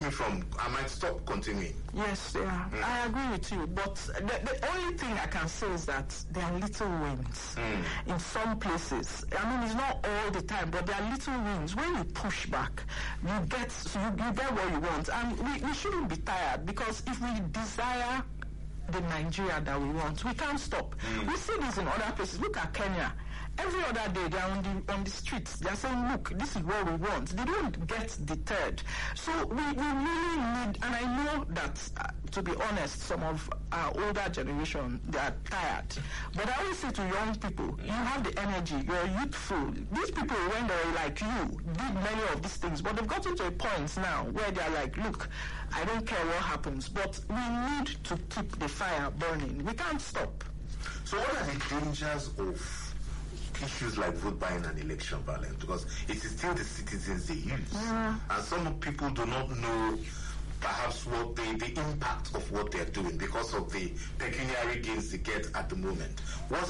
I might stop continuing. Yes, I agree with you. But the only thing I can say is that there are little wins in some places. I mean, it's not all the time, but there are little wins. When you push back, you get what you want. And we shouldn't be tired, because if we desire the Nigeria that we want, we can't stop. We see this in other places. Look at Kenya. Every other day they are on the streets. They are saying, look, this is what we want. They don't get deterred. So we really need, and I know that, to be honest, some of our older generation, they are tired. But I always say to young people, you have the energy, you're youthful. These people, when they're like you, did many of these things, but they've gotten to a point now where they're like, look, I don't care what happens, but we need to keep the fire burning. We can't stop. So what are the dangers of issues like vote buying and election violence? Because it is still the citizens they use. And some people do not know perhaps what the impact of what they're doing because of the pecuniary gains they get at the moment. What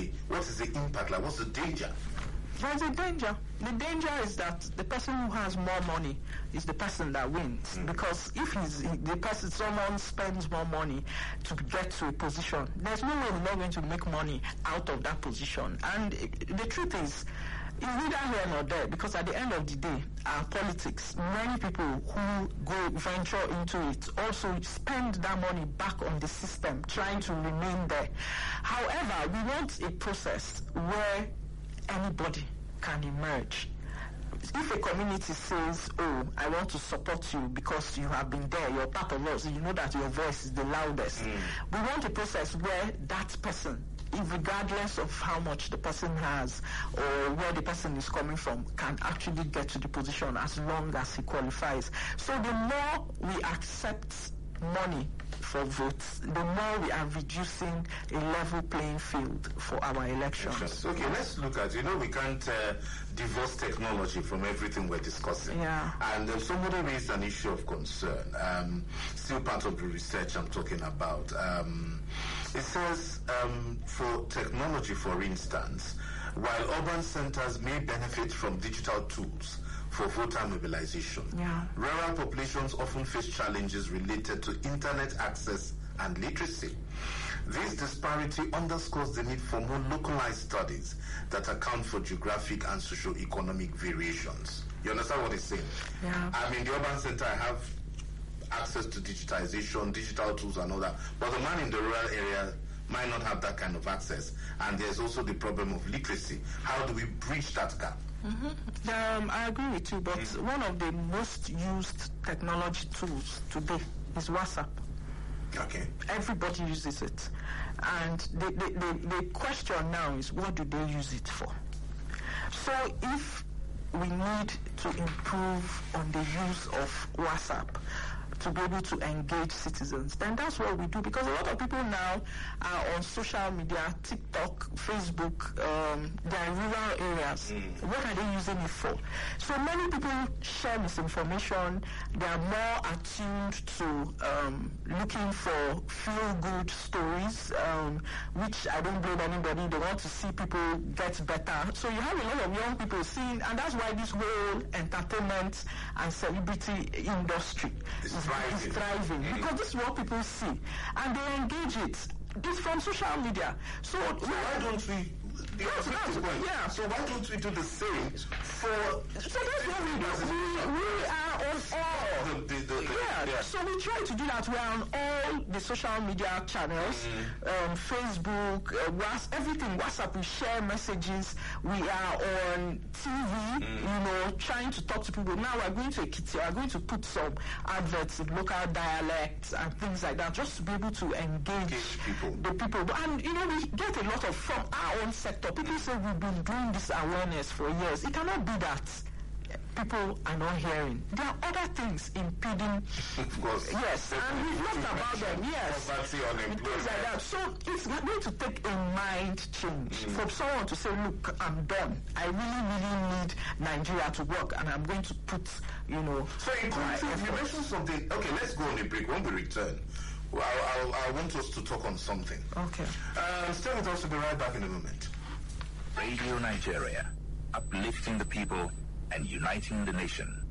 is the impact like? What's the danger? There's a danger. The danger is that the person who has more money is the person that wins. Because if someone spends more money to get to a position, there's no way we're not going to make money out of that position. And the truth is, it's neither here nor there, because at the end of the day, our politics, many people who venture into it also spend that money back on the system, trying to remain there. However, we want a process where anybody can emerge. If a community says, oh, I want to support you because you have been there, you're part of us, you know that your voice is the loudest. We want a process where that person, regardless of how much the person has or where the person is coming from, can actually get to the position as long as he qualifies. So the more we accept money for votes, the more we are reducing a level playing field for our elections. Okay, let's look at, we can't divorce technology from everything we're discussing. Yeah. And somebody raised an issue of concern, still part of the research I'm talking about. It says, for technology, for instance, while urban centers may benefit from digital tools for voter mobilization, rural populations often face challenges related to internet access and literacy. This disparity underscores the need for more localized studies that account for geographic and socio-economic variations. You understand what he's saying? Yeah. I mean, the urban center, I have access to digitization, digital tools and all that, but the man in the rural area might not have that kind of access. And there's also the problem of literacy. How do we bridge that gap? I agree with you, but one of the most used technology tools today is WhatsApp. Okay. Everybody uses it. And the question now is, what do they use it for? So if we need to improve on the use of WhatsApp to be able to engage citizens, then that's what we do. Because a lot of people now are on social media, TikTok, Facebook, they're in rural areas. What are they using it for? So many people share misinformation. They are more attuned to looking for feel-good stories, which I don't blame anybody. They want to see people get better. So you have a lot of young people seeing, and that's why this whole entertainment and celebrity industry is thriving. Because this is what people see, and they engage it. It's from social media. So why don't we? So why don't we do the same for? So that's what we do. We are on all. So we try to do that. We are on all the social media channels, Facebook, WhatsApp, everything. WhatsApp, we share messages. We are on TV, trying to talk to people. Now we're going to Ekiti. We're going to put some adverts in local dialects and things like that, just to be able to engage the people. And we get a lot of from our own sector. People say we've been doing this awareness for years. It cannot be that people are not hearing. There are other things impeding. Of course. Yes, and we've talked about them. Yes. Things like that. So it's going to take a mind change for someone to say, look, I'm done. I really need Nigeria to work, and I'm going to put, So in country, you mentioned something. Okay, let's go on a break. When we return, I want us to talk on something. Okay. Stay with us. We'll be right back in a moment. Radio Nigeria, uplifting the people and uniting the nation.